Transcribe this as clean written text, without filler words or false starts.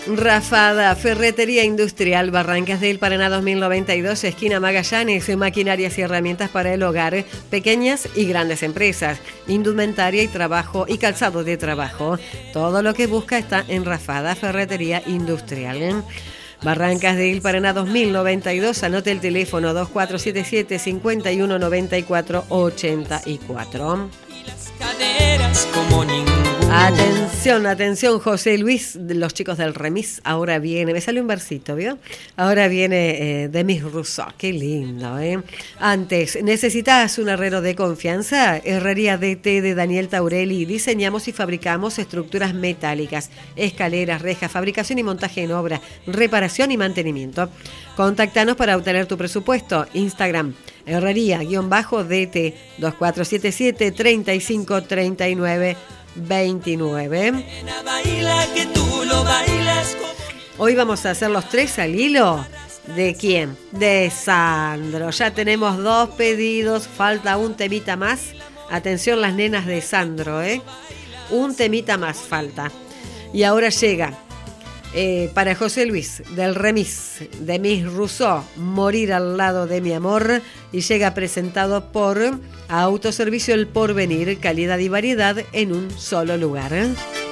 Rafada, Ferretería Industrial, Barrancas del Paraná 2092, esquina Magallanes, maquinarias y herramientas para el hogar, pequeñas y grandes empresas, indumentaria y trabajo y calzado de trabajo. Todo lo que busca está en Rafada, Ferretería Industrial. Barrancas del Paraná 2092, anote el teléfono 2477-5194-84. Caderas como ningún. Atención, José Luis, los chicos del remis, ahora viene, me sale un versito, ¿vio? Ahora viene Demis Rousseau, qué lindo, ¿eh? Antes, ¿necesitas un herrero de confianza? Herrería DT de Daniel Taurelli, diseñamos y fabricamos estructuras metálicas, escaleras, rejas, fabricación y montaje en obra, reparación y mantenimiento. Contáctanos para obtener tu presupuesto. Instagram, herrería-DT 2477-3539-29. Hoy vamos a hacer los tres al hilo. ¿De quién? De Sandro. Ya tenemos 2 pedidos, falta un temita más. Atención las nenas de Sandro, un temita más falta. Y ahora llega para José Luis del remis de Demis Rousseau, Morir al lado de mi amor, y llega presentado por Autoservicio El Porvenir, calidad y variedad en un solo lugar.